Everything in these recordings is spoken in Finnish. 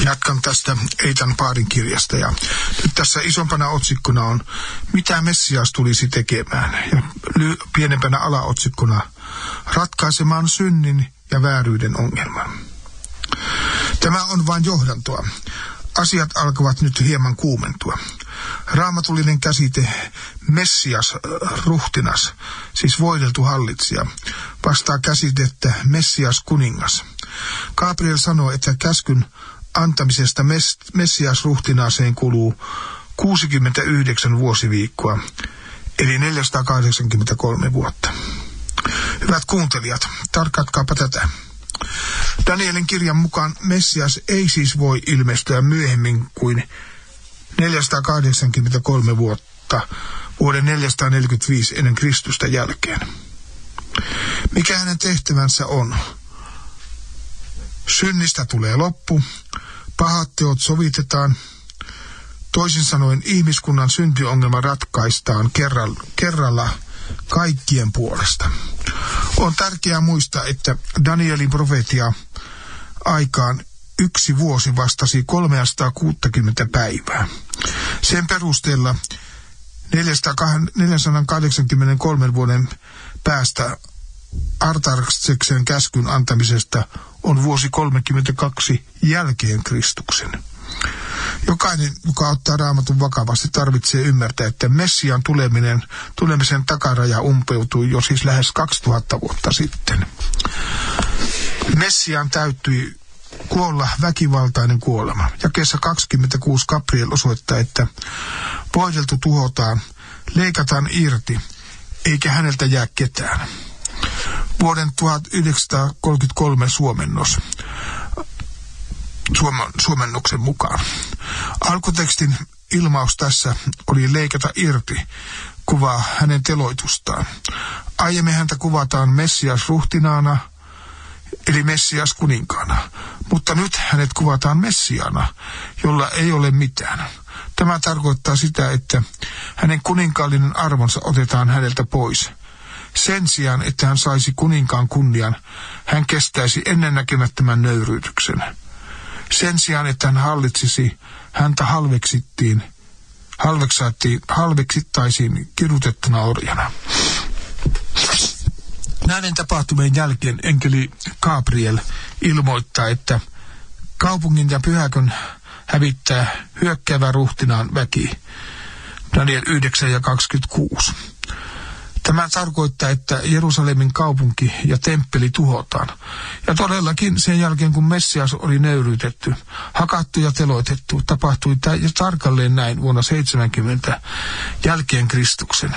Jatkan tästä Eitan Paarin kirjasta ja nyt tässä isompana otsikkona on, mitä Messias tulisi tekemään ja pienempänä alaotsikkona ratkaisemaan synnin ja vääryyden ongelman. Tämä on vain johdantoa. Asiat alkavat nyt hieman kuumentua. Raamatullinen käsite Messias, ruhtinas, siis voideltu hallitsija, vastaa käsitettä Messias, kuningas. Gabriel sanoo, että käskyn antamisesta Messias ruhtinaaseen kuluu 69 vuosiviikkoa, eli 483 vuotta. Hyvät kuuntelijat, tarkkatkaapa tätä. Danielin kirjan mukaan Messias ei siis voi ilmestyä myöhemmin kuin 483 vuotta vuoden 445 ennen Kristusta jälkeen. Mikä hänen tehtävänsä on? Synnistä tulee loppu, pahat teot sovitetaan, toisin sanoen ihmiskunnan syntiongelma ratkaistaan kerralla kaikkien puolesta. On tärkeää muistaa, että Danielin profeetia aikaan 1 vuosi vastasi 360 päivää. Sen perusteella 483 vuoden päästä Artaxerxen käskyn antamisesta on vuosi 32 jälkeen Kristuksen. Jokainen, joka ottaa Raamatun vakavasti, tarvitsee ymmärtää, että Messian tulemisen takaraja umpeutui jo siis lähes 2000 vuotta sitten. Messian täytyi kuolla väkivaltainen kuolema. Jakeessa 26 Gabriel osoittaa, että voideltu tuhotaan, leikataan irti, eikä häneltä jää ketään. Vuoden 1933 suomennoksen mukaan. Alkutekstin ilmaus tässä oli leikata irti, kuvaa hänen teloitustaan. Aiemmin häntä kuvataan Messias ruhtinaana, eli Messias kuninkaana, mutta nyt hänet kuvataan Messiaana, jolla ei ole mitään. Tämä tarkoittaa sitä, että hänen kuninkaallinen arvonsa otetaan häneltä pois. Sen sijaan, että hän saisi kuninkaan kunnian, hän kestäisi ennennäkemättömän nöyryytyksen. Sen sijaan, että hän hallitsisi, häntä halveksittaisiin kidutettuna orjana. Näiden tapahtumien jälkeen enkeli Gabriel ilmoittaa, että kaupungin ja pyhäkön hävittää hyökkäävä ruhtinaan väki. Daniel 9:26. Tämä tarkoittaa, että Jerusalemin kaupunki ja temppeli tuhotaan. Ja todellakin sen jälkeen, kun Messias oli nöyryytetty, hakattu ja teloitettu, tapahtui tarkalleen näin vuonna 70 jälkeen Kristuksen.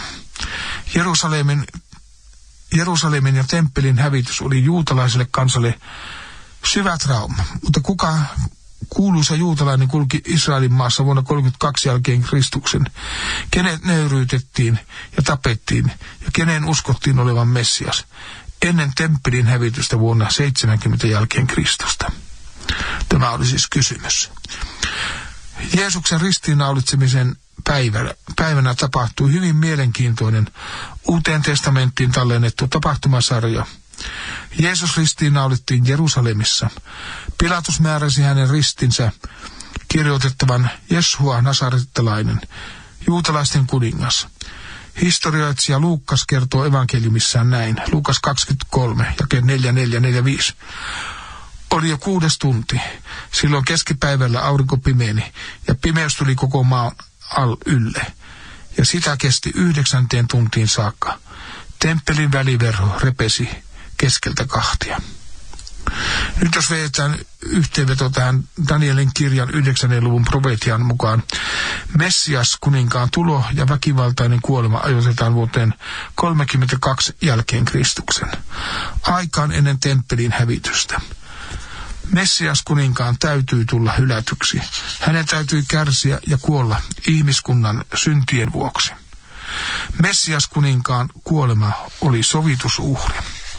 Jerusalem ja temppelin hävitys oli juutalaiselle kansalle syvä trauma, mutta kuka kuuluisa juutalainen kulki Israelin maassa vuonna 32 jälkeen Kristuksen, kenet nöyryytettiin ja tapettiin ja kenen uskottiin olevan Messias ennen temppelin hävitystä vuonna 70 jälkeen Kristusta. Tämä oli siis kysymys. Jeesuksen ristiinnaulitsemisen päivänä tapahtui hyvin mielenkiintoinen Uuteen testamenttiin tallennettu tapahtumasarja. Jeesus ristiinnaulittiin Jerusalemissa. Pilatus määräsi hänen ristinsä kirjoitettavan Jeshua Nasarittalainen, juutalaisten kuningas. Historioitsija Luukas kertoo evankeliumissaan näin, Luukas 23, jake 4:4-4:5. Oli jo 6. tunti. Silloin keskipäivällä aurinko pimeeni ja pimeys tuli koko maan ylle. Ja sitä kesti 9. tuntiin saakka. Temppelin väliverho repesi keskeltä kahtia. Nyt jos vedetään yhteenveto tähän Danielin kirjan 9. luvun profetian mukaan, Messias kuninkaan tulo ja väkivaltainen kuolema ajoitetaan vuoteen 32 jälkeen Kristuksen, aikaan ennen temppelin hävitystä. Messias kuninkaan täytyy tulla hylätyksi. Hänen täytyy kärsiä ja kuolla ihmiskunnan syntien vuoksi. Messias kuninkaan kuolema oli sovitusuhri.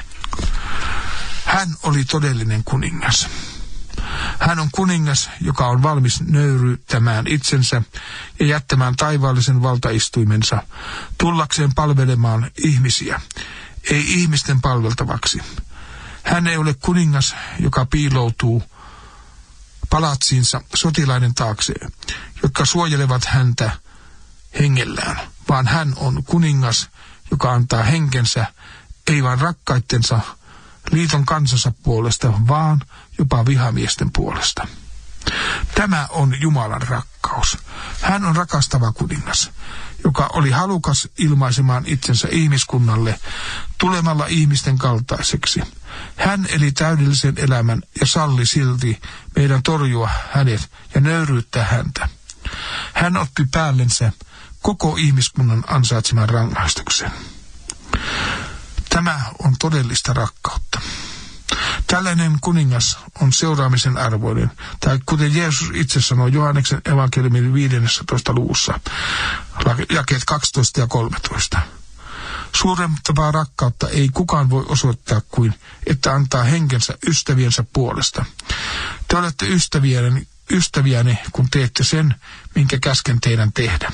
Hän oli todellinen kuningas. Hän on kuningas, joka on valmis nöyryyttämään itsensä ja jättämään taivaallisen valtaistuimensa tullakseen palvelemaan ihmisiä, ei ihmisten palveltavaksi. Hän ei ole kuningas, joka piiloutuu palatsiinsa sotilaiden taakse, jotka suojelevat häntä hengellään, vaan hän on kuningas, joka antaa henkensä, ei vain rakkaittensa liiton kansansa puolesta, vaan jopa vihamiesten puolesta. Tämä on Jumalan rakkaus. Hän on rakastava kuningas, joka oli halukas ilmaisemaan itsensä ihmiskunnalle tulemalla ihmisten kaltaiseksi. Hän eli täydellisen elämän ja salli silti meidän torjua hänet ja nöyryyttää häntä. Hän otti päällensä koko ihmiskunnan ansaitseman rangaistuksen. Tämä on todellista rakkautta. Tällainen kuningas on seuraamisen arvoinen, tai kuten Jeesus itse sanoi Johanneksen evankeliumin 15. luvussa, jakeet 12 ja 13. Suurempaa rakkautta ei kukaan voi osoittaa kuin, että antaa henkensä ystäviensä puolesta. Te olette ystäviäni, kun teette sen, minkä käsken teidän tehdä.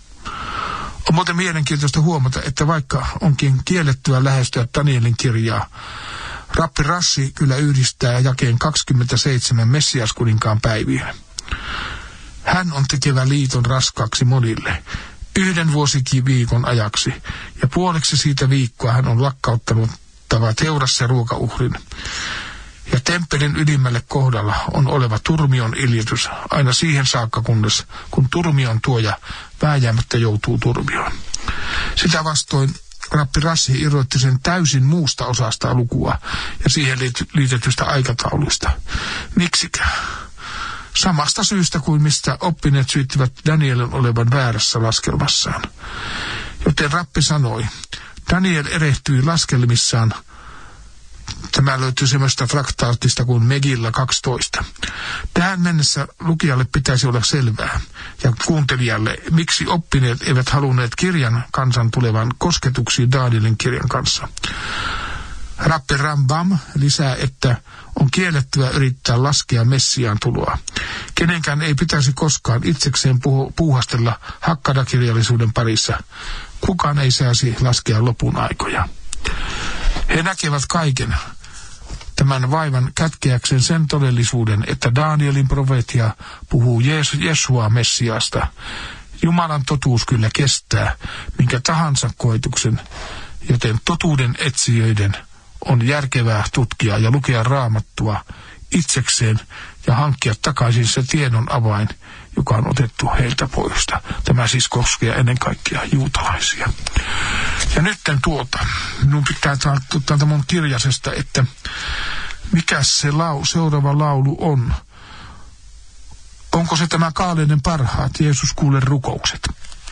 On muuten mielenkiintoista huomata, että vaikka onkin kiellettyä lähestyä Danielin kirjaa, Rappi Rassi kyllä yhdistää jakeen 27 Messiaskuninkaan päiviin. Hän on tekevä liiton raskaaksi monille, 1 vuosiviikon ajaksi, ja puoleksi siitä viikkoa hän on lakkauttanut teuras- ja ruokauhrin. Ja temppelin ylimmälle kohdalla on oleva turmion iljetys aina siihen saakka, kun turmion tuoja vääjäämättä joutuu turmioon. Sitä vastoin Rappi Rassi irrotti sen täysin muusta osasta lukua ja siihen liitetystä aikatauluista. Miksikä? Samasta syystä kuin mistä oppineet syyttivät Danielin olevan väärässä laskelmassaan. Joten Rappi sanoi, Daniel erehtyi laskelmissaan. Tämä löytyy semmoista fraktaalista kuin Megilla 12. Tähän mennessä lukijalle pitäisi olla selvää ja kuuntelijalle, miksi oppineet eivät halunneet kirjan kansan tulevan kosketuksiin Danielin kirjan kanssa. Rappi Rambam lisää, että on kiellettyä yrittää laskea Messiaan tuloa. Kenenkään ei pitäisi koskaan itsekseen puuhastella hakkadakirjallisuuden parissa. Kukaan ei saisi laskea lopun aikoja. He näkevät kaiken tämän vaivan kätkeäkseen sen todellisuuden, että Danielin profeetia puhuu Jesua Messiasta. Jumalan totuus kyllä kestää minkä tahansa koetuksen, joten totuuden etsijöiden on järkevää tutkia ja lukea Raamattua itsekseen ja hankkia takaisin se tiedon avain, joka on otettu heiltä poista. Tämä siis koskee ennen kaikkea juutalaisia. Ja nyt minun pitää täältä mun kirjasesta, että mikä se seuraava laulu on. Onko se tämä Kaaleinen parhaat, Jeesus kuule rukoukset?